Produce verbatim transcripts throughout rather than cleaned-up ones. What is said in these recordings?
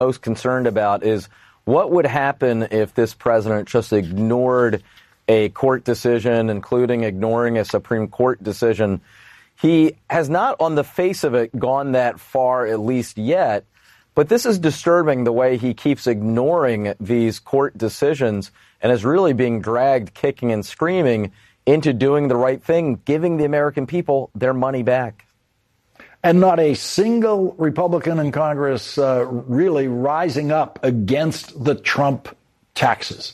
most concerned about is what would happen if this president just ignored a court decision, including ignoring a Supreme Court decision. He has not, on the face of it, gone that far, at least yet. But this is disturbing, the way he keeps ignoring these court decisions and is really being dragged kicking and screaming into doing the right thing, giving the American people their money back. And not a single Republican in Congress uh, really rising up against the Trump taxes.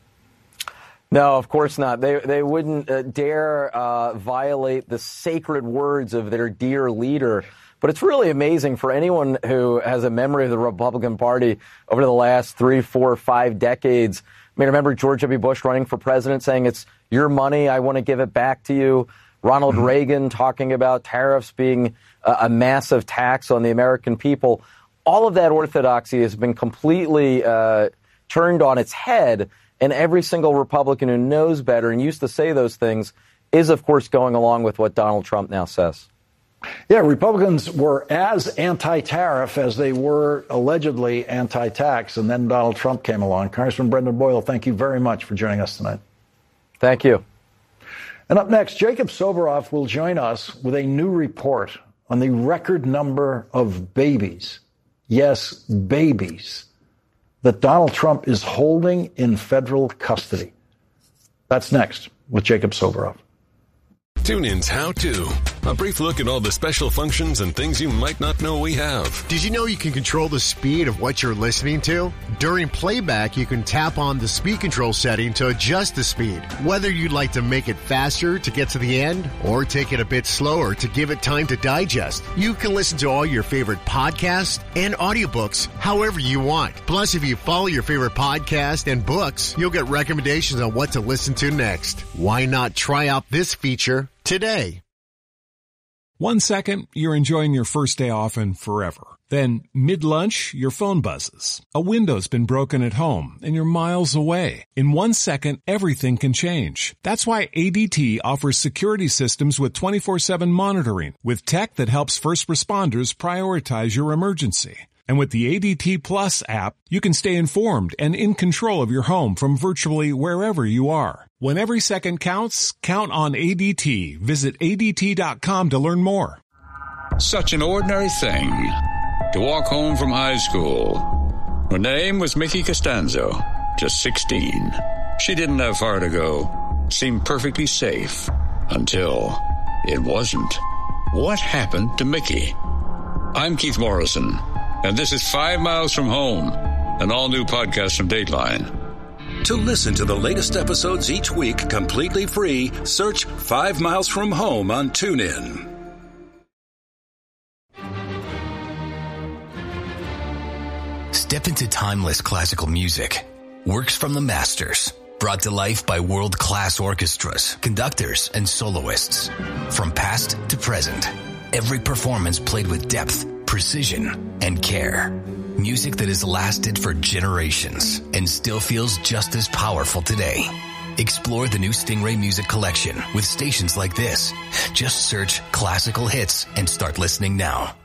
No, of course not. They they wouldn't uh, dare uh, violate the sacred words of their dear leader. But it's really amazing for anyone who has a memory of the Republican Party over the last three, four, five decades. I mean, remember George W. Bush running for president saying it's your money, I want to give it back to you. Ronald mm-hmm. Reagan talking about tariffs being a, a massive tax on the American people. All of that orthodoxy has been completely uh, turned on its head. And every single Republican who knows better and used to say those things is, of course, going along with what Donald Trump now says. Yeah, Republicans were as anti-tariff as they were allegedly anti-tax, and then Donald Trump came along. Congressman Brendan Boyle, thank you very much for joining us tonight. Thank you. And up next, Jacob Soboroff will join us with a new report on the record number of babies, yes, babies, that Donald Trump is holding in federal custody. That's next with Jacob Soboroff. TuneIn's How To. A brief look at all the special functions and things you might not know we have. Did you know you can control the speed of what you're listening to? During playback, you can tap on the speed control setting to adjust the speed. Whether you'd like to make it faster to get to the end or take it a bit slower to give it time to digest, you can listen to all your favorite podcasts and audiobooks however you want. Plus, if you follow your favorite podcast and books, you'll get recommendations on what to listen to next. Why not try out this feature today? One second, you're enjoying your first day off and forever. Then, mid-lunch, your phone buzzes. A window's been broken at home, and you're miles away. In one second, everything can change. That's why A D T offers security systems with twenty-four seven monitoring, with tech that helps first responders prioritize your emergency. And with the A D T Plus app, you can stay informed and in control of your home from virtually wherever you are. When every second counts, count on A D T. Visit A D T dot com to learn more. Such an ordinary thing to walk home from high school. Her name was Mickey Costanzo, just sixteen. She didn't have far to go, seemed perfectly safe, until it wasn't. What happened to Mickey? I'm Keith Morrison, and this is Five Miles from Home, an all-new podcast from Dateline. To listen to the latest episodes each week completely free, search Five Miles from Home on TuneIn. Step into timeless classical music. Works from the masters. Brought to life by world-class orchestras, conductors, and soloists. From past to present. Every performance played with depth, precision, and care. Music that has lasted for generations and still feels just as powerful today. Explore the new Stingray Music Collection with stations like this. Just search classical hits and start listening now.